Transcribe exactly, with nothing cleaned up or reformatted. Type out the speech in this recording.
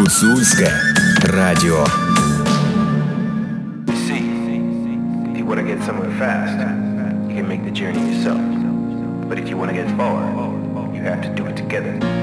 Гуцульське радіо. You see, if you want to get somewhere fast, you can make the journey yourself. But if you want to get far, you have to do it together.